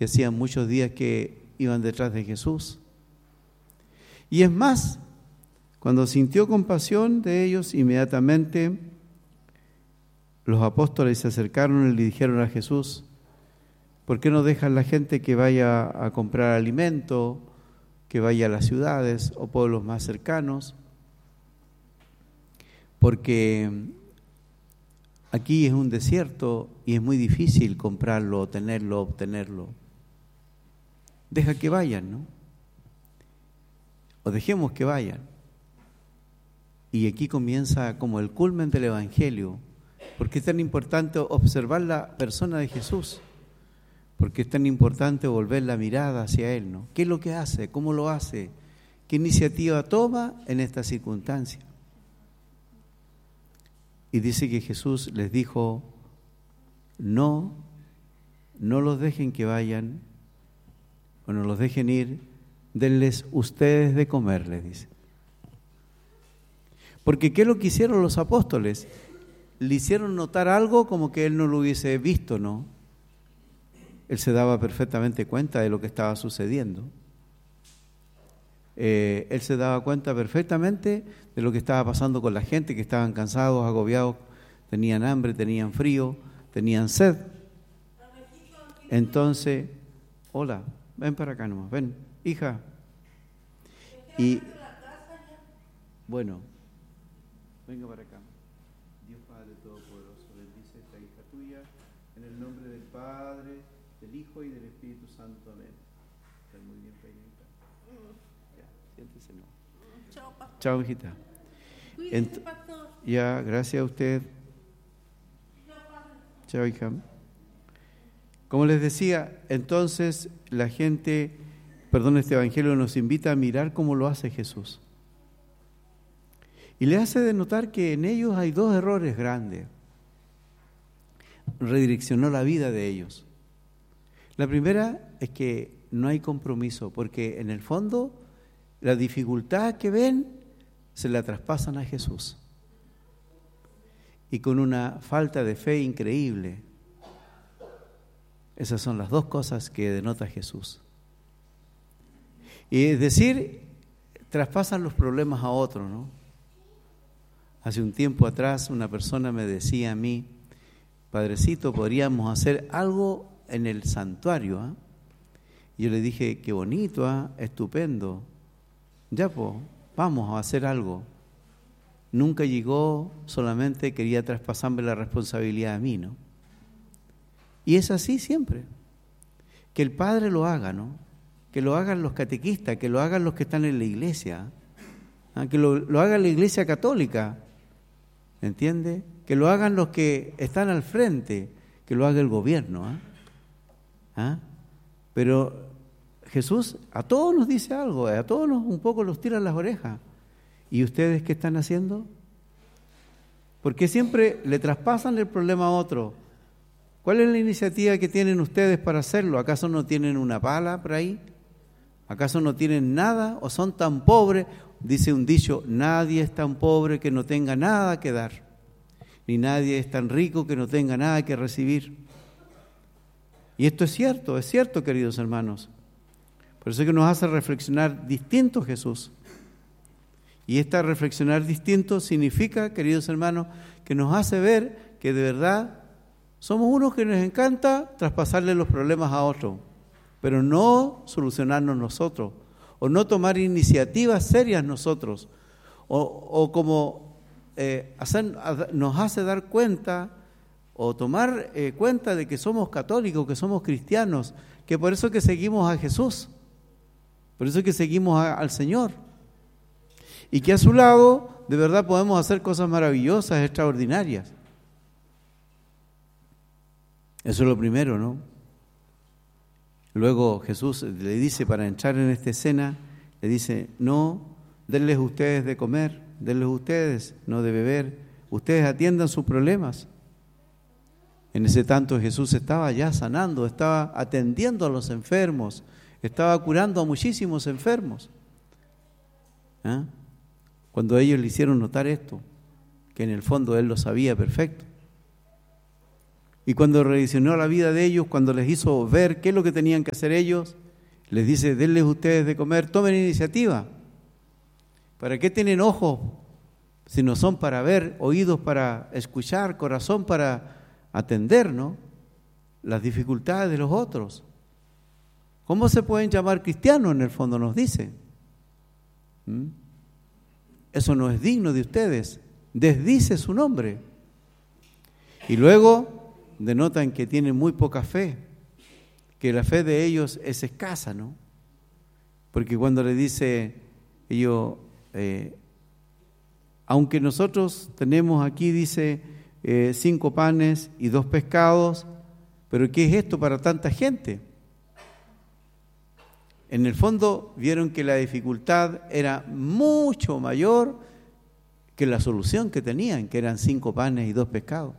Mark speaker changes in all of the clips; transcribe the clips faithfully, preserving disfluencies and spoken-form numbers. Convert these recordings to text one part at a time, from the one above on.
Speaker 1: que hacían muchos días que iban detrás de Jesús. Y es más, cuando sintió compasión de ellos, inmediatamente los apóstoles se acercaron y le dijeron a Jesús: ¿por qué no dejan la gente que vaya a comprar alimento, que vaya a las ciudades o pueblos más cercanos? Porque aquí es un desierto y es muy difícil comprarlo, tenerlo, obtenerlo. Deja que vayan, ¿no? O dejemos que vayan. Y aquí comienza como el culmen del Evangelio. ¿Por qué es tan importante observar la persona de Jesús? Porque es tan importante volver la mirada hacia Él, ¿no? ¿Qué es lo que hace? ¿Cómo lo hace? ¿Qué iniciativa toma en esta circunstancia? Y dice que Jesús les dijo: no, no los dejen que vayan, o no los dejen ir, denles ustedes de comer, les dice. Porque ¿qué es lo que hicieron los apóstoles? Le hicieron notar algo como que Él no lo hubiese visto, ¿no? Él se daba perfectamente cuenta de lo que estaba sucediendo. Eh, él se daba cuenta perfectamente de lo que estaba pasando con la gente, que estaban cansados, agobiados, tenían hambre, tenían frío, tenían sed. Entonces, hola, ven para acá nomás, ven, hija. Y, bueno, venga para acá. Dios Padre Todopoderoso, bendice esta hija tuya, en el nombre del Padre, del Hijo y del Espíritu Santo. Amén. Está muy bien, Peñita. Ya, siéntese, no.
Speaker 2: Chao, pastor.
Speaker 1: Chao, hijita.
Speaker 2: Cuídese, pastor.
Speaker 1: Ya, gracias a usted. Chao, hija. Como les decía, entonces la gente, perdón, este Evangelio nos invita a mirar cómo lo hace Jesús. Y le hace de notar que en ellos hay dos errores grandes. Redireccionó la vida de ellos. La primera es que no hay compromiso, porque en el fondo la dificultad que ven se la traspasan a Jesús. Y con una falta de fe increíble. Esas son las dos cosas que denota Jesús. Y es decir, traspasan los problemas a otro, ¿no? Hace un tiempo atrás una persona me decía a mí: Padrecito, podríamos hacer algo en el santuario, ¿eh? Y yo le dije: qué bonito, ¿eh? Estupendo. Ya, pues, vamos a hacer algo. Nunca llegó, solamente quería traspasarme la responsabilidad a mí, ¿no? Y es así siempre. Que el Padre lo haga, ¿no? Que lo hagan los catequistas, que lo hagan los que están en la iglesia, ¿eh? Que lo, lo haga la iglesia católica, ¿entiende? Que lo hagan los que están al frente, que lo haga el gobierno, ¿eh? ¿Ah? Pero Jesús a todos nos dice algo, a todos nos, un poco los tira las orejas. ¿Y ustedes qué están haciendo? Porque siempre le traspasan el problema a otro. ¿Cuál es la iniciativa que tienen ustedes para hacerlo? ¿Acaso no tienen una pala por ahí? ¿Acaso no tienen nada? ¿O son tan pobres? Dice un dicho: nadie es tan pobre que no tenga nada que dar, ni nadie es tan rico que no tenga nada que recibir. Y esto es cierto, es cierto, queridos hermanos. Por eso es que nos hace reflexionar distinto Jesús. Y esta reflexionar distinto significa, queridos hermanos, que nos hace ver que de verdad somos unos que nos encanta traspasarle los problemas a otros, pero no solucionarnos nosotros, o no tomar iniciativas serias nosotros, o, o como eh, hacer, nos hace dar cuenta o tomar eh, cuenta de que somos católicos, que somos cristianos, que por eso que seguimos a Jesús, por eso que seguimos a, al Señor, y que a su lado de verdad podemos hacer cosas maravillosas, extraordinarias. Eso es lo primero, ¿no? Luego Jesús le dice, para entrar en esta escena, le dice: no, denles ustedes de comer, denles ustedes, no de beber, ustedes atiendan sus problemas. En ese tanto Jesús estaba ya sanando, estaba atendiendo a los enfermos, estaba curando a muchísimos enfermos. ¿Ah? Cuando ellos le hicieron notar esto, que en el fondo Él lo sabía perfecto. Y cuando revisionó la vida de ellos, cuando les hizo ver qué es lo que tenían que hacer ellos, les dice, denles ustedes de comer, tomen iniciativa. ¿Para qué tienen ojos si no son para ver, oídos para escuchar, corazón para atender, ¿no?, las dificultades de los otros? ¿Cómo se pueden llamar cristianos? En el fondo nos dice. ¿Mm? Eso no es digno de ustedes. Desdice su nombre. Y luego denotan que tienen muy poca fe, que la fe de ellos es escasa, ¿no? Porque cuando le dice ellos, eh, aunque nosotros tenemos aquí, dice, eh, cinco panes y dos pescados, pero ¿qué es esto para tanta gente? En el fondo vieron que la dificultad era mucho mayor que la solución que tenían, que eran cinco panes y dos pescados.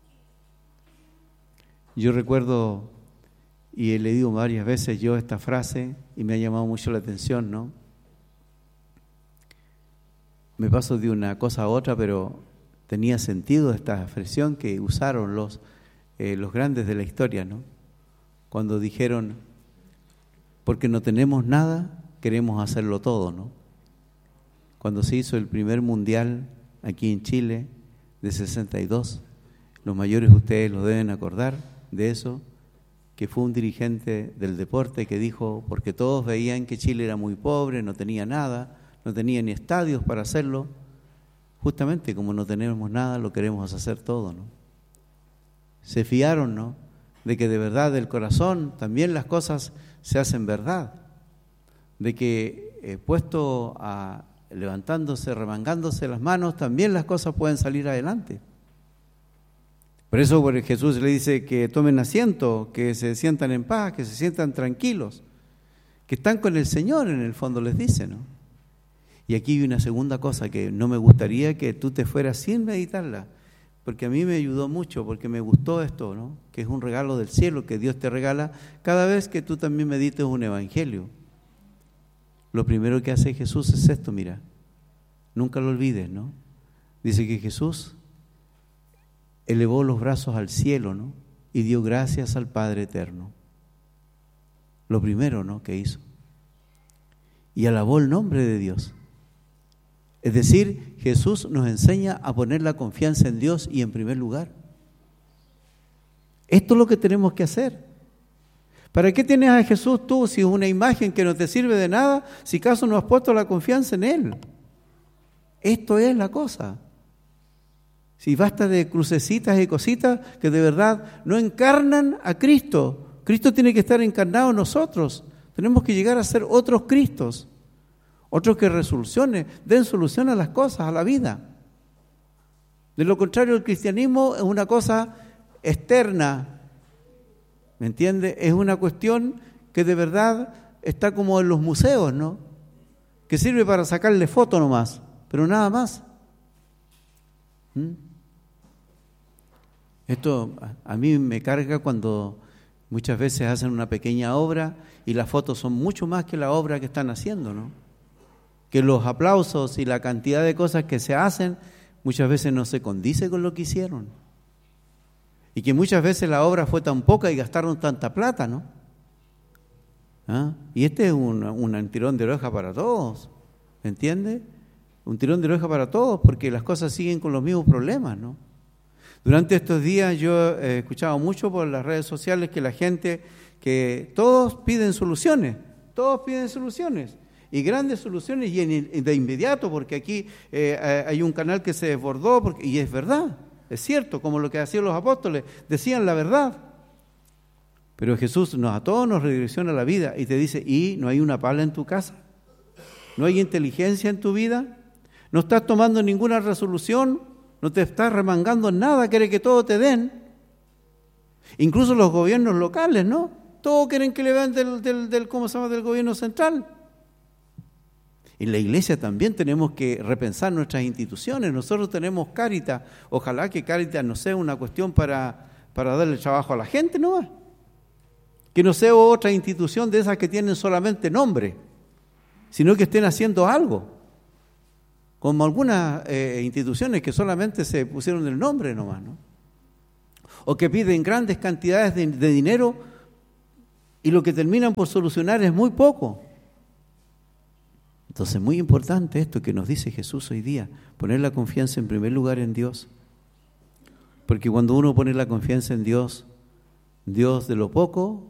Speaker 1: Yo recuerdo, y he leído varias veces yo esta frase, y me ha llamado mucho la atención, ¿no? Me paso de una cosa a otra, pero tenía sentido esta expresión que usaron los, eh, los grandes de la historia, ¿no? Cuando dijeron, porque no tenemos nada, queremos hacerlo todo, ¿no? Cuando se hizo el primer mundial aquí en Chile, de sesenta y dos, los mayores ustedes lo deben acordar de eso, que fue un dirigente del deporte que dijo, porque todos veían que Chile era muy pobre, no tenía nada, no tenía ni estadios para hacerlo, justamente como no tenemos nada, lo queremos hacer todo, ¿no? Se fiaron, ¿no?, de que de verdad del corazón también las cosas se hacen verdad, de que eh, puesto a levantándose, remangándose las manos, también las cosas pueden salir adelante. Por eso por Jesús le dice que tomen asiento, que se sientan en paz, que se sientan tranquilos, que están con el Señor, en el fondo les dice, ¿no? Y aquí hay una segunda cosa que no me gustaría que tú te fueras sin meditarla, porque a mí me ayudó mucho, porque me gustó esto, ¿no?, que es un regalo del cielo que Dios te regala cada vez que tú también medites un evangelio. Lo primero que hace Jesús es esto, mira, nunca lo olvides, ¿no? Dice que Jesús elevó los brazos al cielo, ¿no?, y dio gracias al Padre Eterno. Lo primero, ¿no?, que hizo. Y alabó el nombre de Dios. Es decir, Jesús nos enseña a poner la confianza en Dios y en primer lugar. Esto es lo que tenemos que hacer. ¿Para qué tienes a Jesús tú si es una imagen que no te sirve de nada, si acaso no has puesto la confianza en Él? Esto es la cosa. Si basta de crucecitas y cositas que de verdad no encarnan a Cristo. Cristo tiene que estar encarnado en nosotros. Tenemos que llegar a ser otros Cristos, otros que resolucionen, den solución a las cosas, a la vida. De lo contrario, el cristianismo es una cosa externa, ¿me entiende? Es una cuestión que de verdad está como en los museos, ¿no?, que sirve para sacarle foto nomás, pero nada más. ¿Mm? Esto a mí me carga cuando muchas veces hacen una pequeña obra y las fotos son mucho más que la obra que están haciendo, ¿no? Que los aplausos y la cantidad de cosas que se hacen muchas veces no se condice con lo que hicieron. Y que muchas veces la obra fue tan poca y gastaron tanta plata, ¿no? ¿Ah? Y este es un, un tirón de oreja para todos, ¿me entiende? Un tirón de oreja para todos, porque las cosas siguen con los mismos problemas, ¿no? Durante estos días yo he escuchado mucho por las redes sociales que la gente, que todos piden soluciones, todos piden soluciones, y grandes soluciones y en, de inmediato, porque aquí eh, hay un canal que se desbordó, porque, y es verdad, es cierto, como lo que hacían los apóstoles, decían la verdad. Pero Jesús nos, a todos nos redirecciona la vida y te dice, ¿y no hay una pala en tu casa? ¿No hay inteligencia en tu vida? ¿No estás tomando ninguna resolución? ¿No te estás remangando en nada? ¿Quieres que todo te den? Incluso los gobiernos locales, ¿no? Todos quieren que le den del, del, del, ¿cómo se llama?, del gobierno central. En la iglesia también tenemos que repensar nuestras instituciones. Nosotros tenemos Cáritas. Ojalá que Cáritas no sea una cuestión para, para darle trabajo a la gente, ¿no? Que no sea otra institución de esas que tienen solamente nombre, sino que estén haciendo algo. Como algunas eh, instituciones que solamente se pusieron el nombre nomás, ¿no? o que piden grandes cantidades de, de dinero y lo que terminan por solucionar es muy poco. Entonces, muy importante esto que nos dice Jesús hoy día, poner la confianza en primer lugar en Dios. Porque cuando uno pone la confianza en Dios, Dios de lo poco,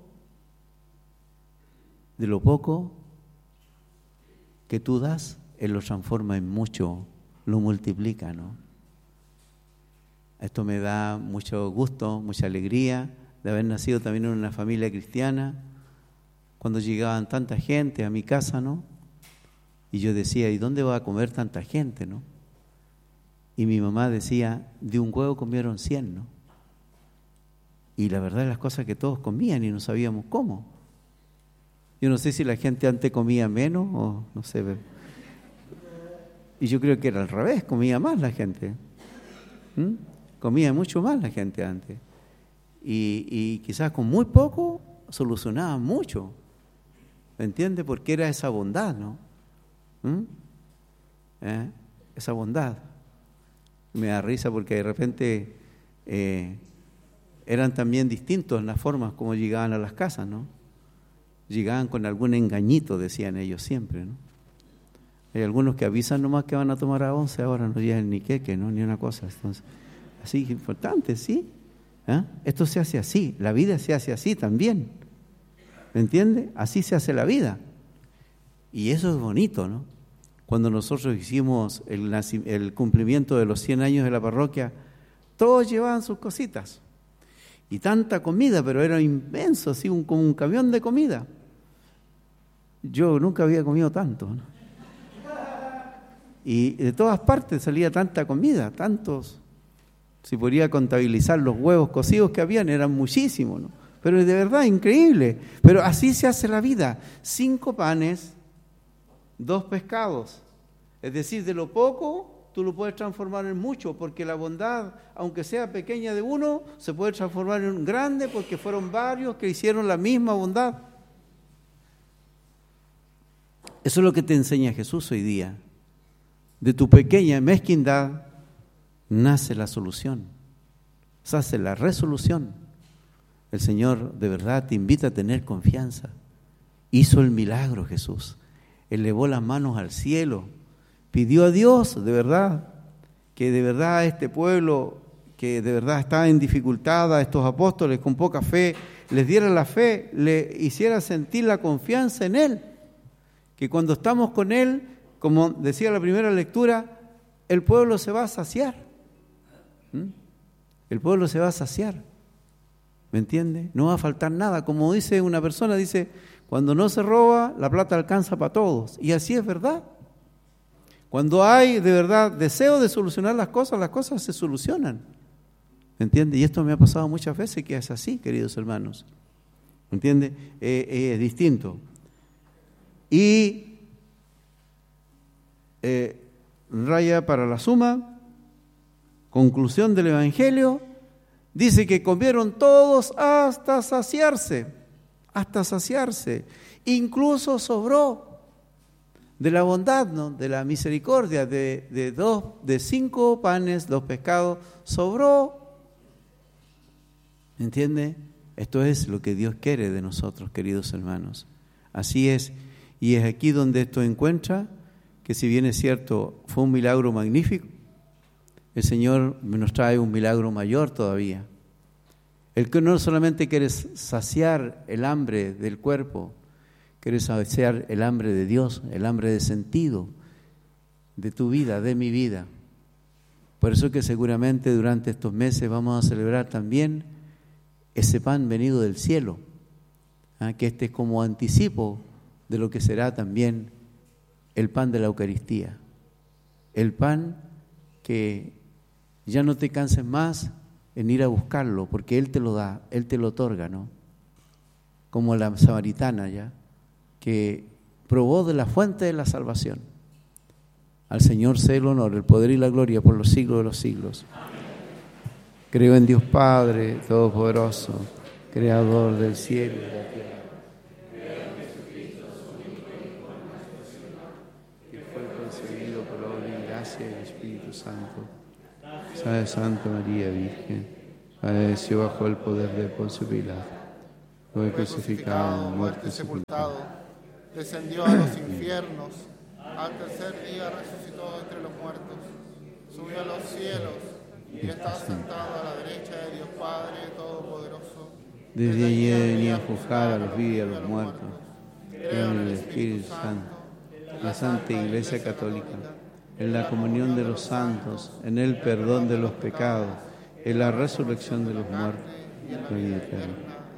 Speaker 1: de lo poco que tú das, Él lo transforma en mucho, lo multiplica, ¿no? Esto me da mucho gusto, mucha alegría de haber nacido también en una familia cristiana, cuando llegaban tanta gente a mi casa, ¿no? Y yo decía, ¿y dónde va a comer tanta gente, no? Y mi mamá decía, de un huevo comieron cien, ¿no? Y la verdad es las cosas que todos comían y no sabíamos cómo. Yo no sé si la gente antes comía menos o no sé. Y yo creo que era al revés, comía más la gente. ¿Mm? Comía mucho más la gente antes. Y, y quizás con muy poco solucionaba mucho. ¿Me entiende? Porque era esa bondad, ¿no? ¿Mm? ¿Eh? Esa bondad. Me da risa porque de repente eh, eran también distintos en las formas como llegaban a las casas, ¿no? Llegaban con algún engañito, decían ellos siempre, ¿no? Hay algunos que avisan nomás que van a tomar a once, ahora no llegan ni queque, ¿no? Ni una cosa. Entonces, así es importante, ¿sí? ¿Eh? Esto se hace así, la vida se hace así también. ¿Me entiende? Así se hace la vida. Y eso es bonito, ¿no? Cuando nosotros hicimos el, el cumplimiento de los cien años de la parroquia, todos llevaban sus cositas. Y tanta comida, pero era inmenso, así un, como un camión de comida. Yo nunca había comido tanto, ¿no? Y de todas partes salía tanta comida, tantos. Si podría contabilizar los huevos cocidos que habían, eran muchísimos, ¿no? Pero de verdad, increíble. Pero así se hace la vida. Cinco panes, dos pescados. Es decir, de lo poco tú lo puedes transformar en mucho, porque la bondad, aunque sea pequeña de uno, se puede transformar en grande porque fueron varios que hicieron la misma bondad. Eso es lo que te enseña Jesús hoy día. De tu pequeña mezquindad nace la solución, se hace la resolución. El Señor de verdad te invita a tener confianza. Hizo el milagro Jesús, elevó las manos al cielo, pidió a Dios de verdad, que de verdad este pueblo que de verdad estaba en dificultad, a estos apóstoles con poca fe, les diera la fe, le hiciera sentir la confianza en Él, que cuando estamos con Él, como decía la primera lectura, el pueblo se va a saciar. ¿Mm? El pueblo se va a saciar. ¿Me entiende? No va a faltar nada. Como dice una persona, dice, cuando no se roba, la plata alcanza para todos. Y así es verdad. Cuando hay de verdad deseo de solucionar las cosas, las cosas se solucionan. ¿Me entiende? Y esto me ha pasado muchas veces que es así, queridos hermanos. ¿Me entiende? Eh, eh, es distinto. Y eh, raya para la suma, conclusión del Evangelio, dice que comieron todos hasta saciarse, hasta saciarse. Incluso sobró de la bondad, ¿no? De la misericordia, de, de, dos, de cinco panes, dos pescados, sobró. ¿Me entiende? Esto es lo que Dios quiere de nosotros, queridos hermanos. Así es. Y es aquí donde esto encuentra que, si bien es cierto, fue un milagro magnífico, el Señor nos trae un milagro mayor todavía. El que no solamente quiere saciar el hambre del cuerpo, quiere saciar el hambre de Dios, el hambre de sentido de tu vida, de mi vida. Por eso que seguramente durante estos meses vamos a celebrar también ese pan venido del cielo, ¿eh? Que este es como anticipo de lo que será también el pan de la Eucaristía. El pan que ya no te canses más en ir a buscarlo, porque Él te lo da, Él te lo otorga, ¿no? Como la samaritana ya, que probó de la fuente de la salvación. Al Señor sea el honor, el poder y la gloria por los siglos de los siglos. Creo en Dios Padre Todopoderoso, Creador del cielo y de la tierra. Creo en Jesucristo, su único Hijo, nuestro Señor, que fue concebido por obra y gracia del Espíritu Santo. Salve Santa María Virgen, padeció bajo el poder de Poncio Pilato, fue crucificado, muerto y sepultado,
Speaker 3: descendió a los infiernos, al tercer día resucitó entre los muertos, subió a los cielos y está sentado a la derecha de Dios Padre Todopoderoso.
Speaker 1: Desde allí venía a juzgar a los vivos y a los muertos. Creo en el Espíritu Santo, en la Santa Iglesia Católica, en la comunión de los santos, en el perdón de los pecados, en la resurrección de los muertos y en la vida eterna.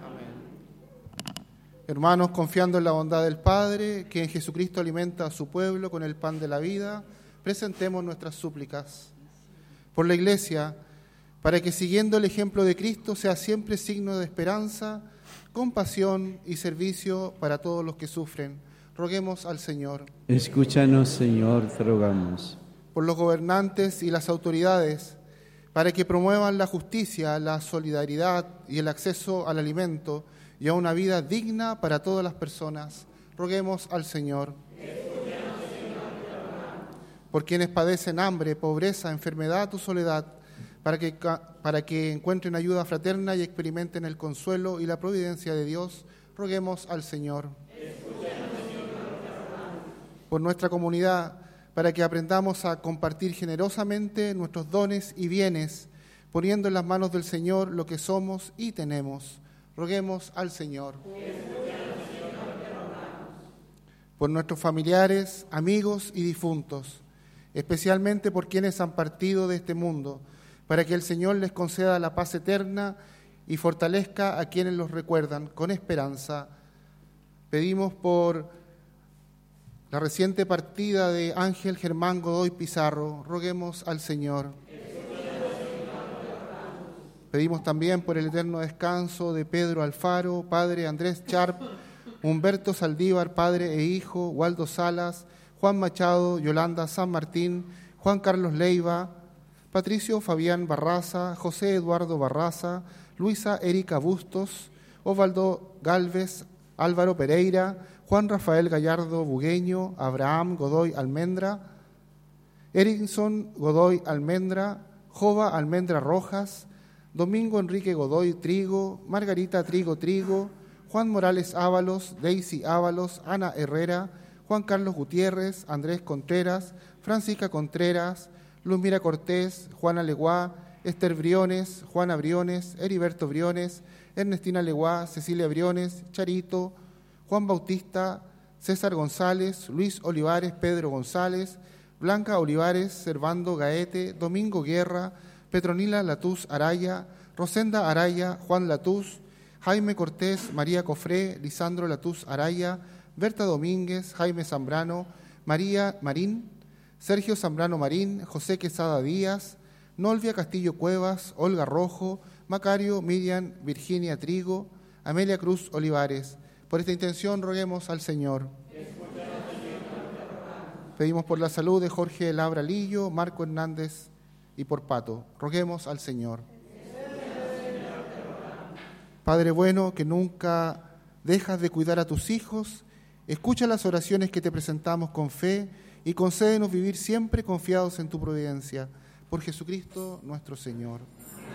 Speaker 3: Hermanos, confiando en la bondad del Padre, que en Jesucristo alimenta a su pueblo con el pan de la vida, presentemos nuestras súplicas por la Iglesia, para que siguiendo el ejemplo de Cristo sea siempre signo de esperanza, compasión y servicio para todos los que sufren. Roguemos al Señor.
Speaker 1: Escúchanos, Señor, te rogamos.
Speaker 3: Por los gobernantes y las autoridades, para que promuevan la justicia, la solidaridad y el acceso al alimento y a una vida digna para todas las personas. Roguemos al Señor. Por quienes padecen hambre, pobreza, enfermedad o soledad, para que, para que encuentren ayuda fraterna y experimenten el consuelo y la providencia de Dios, roguemos al Señor. Por nuestra comunidad, para que aprendamos a compartir generosamente nuestros dones y bienes, poniendo en las manos del Señor lo que somos y tenemos. Roguemos al Señor. Por nuestros familiares, amigos y difuntos, especialmente por quienes han partido de este mundo, para que el Señor les conceda la paz eterna y fortalezca a quienes los recuerdan con esperanza. Pedimos por la reciente partida de Ángel Germán Godoy Pizarro, roguemos al Señor. Pedimos también por el eterno descanso de Pedro Alfaro, padre Andrés Charp, Humberto Saldívar, padre e hijo, Waldo Salas, Juan Machado, Yolanda San Martín, Juan Carlos Leiva, Patricio Fabián Barraza, José Eduardo Barraza, Luisa Erika Bustos, Osvaldo Galvez, Álvaro Pereira, Juan Rafael Gallardo Bugueño, Abraham Godoy Almendra, Erickson Godoy Almendra, Jova Almendra Rojas, Domingo Enrique Godoy Trigo, Margarita Trigo Trigo, Juan Morales Ábalos, Daisy Ábalos, Ana Herrera, Juan Carlos Gutiérrez, Andrés Contreras, Francisca Contreras, Luzmira Cortés, Juana Leguá, Esther Briones, Juana Briones, Heriberto Briones, Ernestina Leguá, Cecilia Briones, Charito, Juan Bautista, César González, Luis Olivares, Pedro González, Blanca Olivares, Servando Gaete, Domingo Guerra, Petronila Latús Araya, Rosenda Araya, Juan Latús, Jaime Cortés, María Cofré, Lisandro Latús Araya, Berta Domínguez, Jaime Zambrano, María Marín, Sergio Zambrano Marín, José Quesada Díaz, Nolvia Castillo Cuevas, Olga Rojo, Macario, Miriam, Virginia Trigo, Amelia Cruz Olivares. Por esta intención roguemos al Señor. Pedimos por la salud de Jorge Labra Lillo, Marco Hernández y por Pato. Roguemos al Señor. Padre bueno, que nunca dejas de cuidar a tus hijos, escucha las oraciones que te presentamos con fe y concédenos vivir siempre confiados en tu providencia. Por Jesucristo nuestro Señor.